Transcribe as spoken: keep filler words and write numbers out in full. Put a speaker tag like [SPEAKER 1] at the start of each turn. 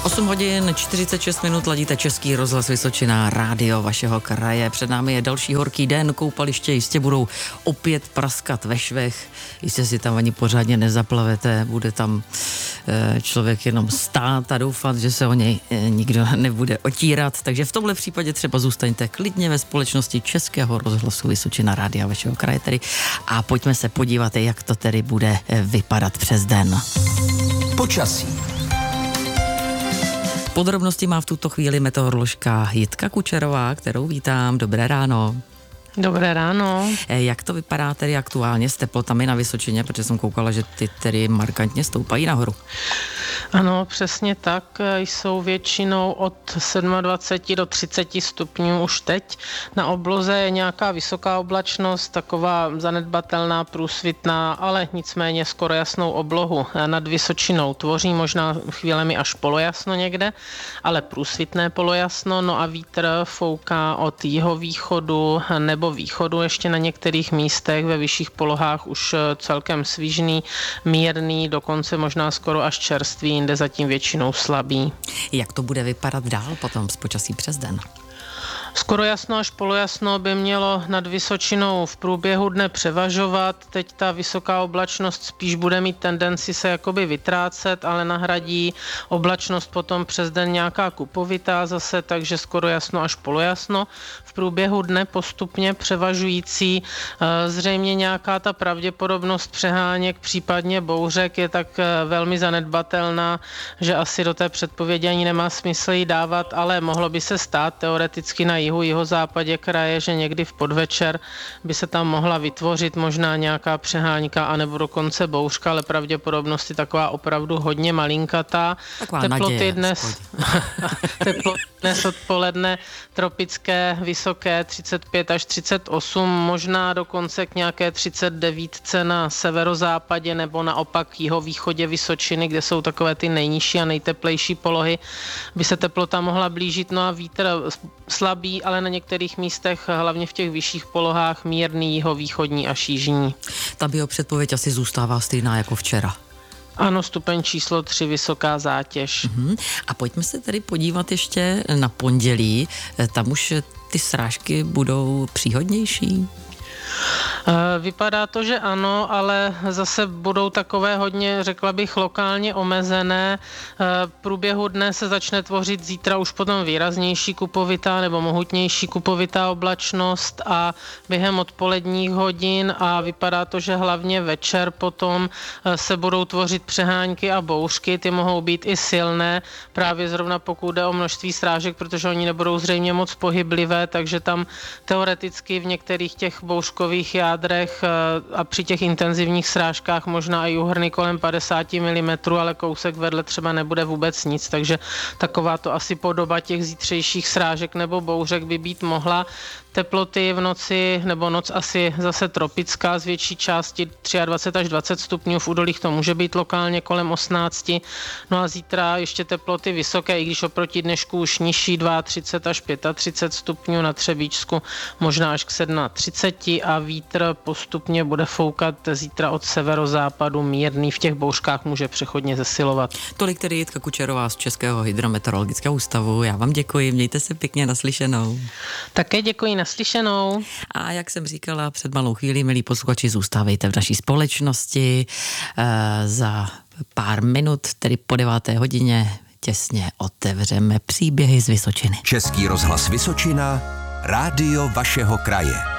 [SPEAKER 1] osm hodin čtyřicet šest minut, ladíte Český rozhlas Vysočina, rádio vašeho kraje. Před námi je další horký den, koupaliště jistě budou opět praskat ve švech. Jistě si tam ani pořádně nezaplavete, bude tam e, člověk jenom stát a doufat, že se o něj e, nikdo nebude otírat. Takže v tomhle případě třeba zůstaňte klidně ve společnosti Českého rozhlasu Vysočina, rádia vašeho kraje tedy. A pojďme se podívat, jak to tedy bude vypadat přes den.
[SPEAKER 2] Počasí.
[SPEAKER 1] Podrobnosti má v tuto chvíli meteoroložka Jitka Kučerová, kterou vítám. Dobré ráno.
[SPEAKER 3] Dobré ráno.
[SPEAKER 1] Jak to vypadá tedy aktuálně s teplotami na Vysočině, protože jsem koukala, že ty tedy markantně stoupají nahoru.
[SPEAKER 3] Ano, přesně tak. Jsou většinou od dvacet sedm do třicet stupňů už teď. Na obloze je nějaká vysoká oblačnost, taková zanedbatelná, průsvitná, ale nicméně skoro jasnou oblohu nad Vysočinou tvoří, možná chvílemi až polojasno někde, ale průsvitné polojasno. No a vítr fouká od jihovýchodu nebo východu ještě na některých místech, ve vyšších polohách už celkem svižný, mírný, dokonce možná skoro až čerstvý, jinde zatím většinou slabý.
[SPEAKER 1] Jak to bude vypadat dál potom z počasí přes den?
[SPEAKER 3] Skoro jasno až polojasno by mělo nad Vysočinou v průběhu dne převažovat. Teď ta vysoká oblačnost spíš bude mít tendenci se jakoby vytrácet, ale nahradí oblačnost potom přes den nějaká kupovitá zase, takže skoro jasno až polojasno. V průběhu dne postupně převažující, zřejmě nějaká ta pravděpodobnost přeháněk, případně bouřek je tak velmi zanedbatelná, že asi do té předpovědi ani nemá smysl jí dávat, ale mohlo by se stát teoreticky na jihu, jihozápadě kraje, že někdy v podvečer by se tam mohla vytvořit možná nějaká přeháňka anebo dokonce bouřka, ale pravděpodobnost je taková opravdu hodně malinkatá.
[SPEAKER 1] Taková
[SPEAKER 3] Teploty
[SPEAKER 1] naděje,
[SPEAKER 3] dnes, teploty dnes odpoledne tropické, vysoké třicet pět až třicet osm, možná dokonce k nějaké třicet devět na severozápadě nebo naopak jihovýchodě Vysočiny, kde jsou takové ty nejnižší a nejteplejší polohy, by se teplota mohla blížit, no a vítr slabý, ale na některých místech, hlavně v těch vyšších polohách, mírný jihovýchodní až jižní.
[SPEAKER 1] Ta biopředpověď asi zůstává stejná jako včera.
[SPEAKER 3] Ano, stupeň číslo tři, vysoká zátěž.
[SPEAKER 1] Uhum. A pojďme se tedy podívat ještě na pondělí. Tam už ty srážky budou příhodnější?
[SPEAKER 3] Vypadá to, že ano, ale zase budou takové hodně, řekla bych, lokálně omezené. V průběhu dne se začne tvořit zítra už potom výraznější kupovitá nebo mohutnější kupovitá oblačnost a během odpoledních hodin a vypadá to, že hlavně večer potom se budou tvořit přeháňky a bouřky. Ty mohou být i silné, právě zrovna pokud jde o množství srážek, protože oni nebudou zřejmě moc pohyblivé, takže tam teoreticky v některých těch bouřkových jádrech a při těch intenzivních srážkách možná i úhrny kolem padesát milimetrů, ale kousek vedle třeba nebude vůbec nic, takže taková to asi podoba těch zítřejších srážek nebo bouřek by být mohla. Teploty v noci, nebo noc asi zase tropická z větší části dvacet tři až dvacet stupňů, v údolích to může být lokálně kolem osmnáct. No a zítra ještě teploty vysoké, i když oproti dnešku už nižší třicet dva až třicet pět stupňů na Třebíčsku, možná až k třicet sedm a vítr postupně bude foukat zítra od severozápadu mírný, v těch bouřkách může přechodně zesilovat.
[SPEAKER 1] Tolik tedy Jitka Kučerová z Českého hydrometeorologického ústavu. Já vám děkuji, mějte se pěkně, naslyšenou.
[SPEAKER 3] Také děkuji, naslyšenou.
[SPEAKER 1] A jak jsem říkala před malou chvílí, milí posluchači, zůstávejte v naší společnosti. E, za pár minut, tedy po deváté hodině, těsně otevřeme příběhy z Vysočiny.
[SPEAKER 2] Český rozhlas Vysočina, rádio vašeho kraje.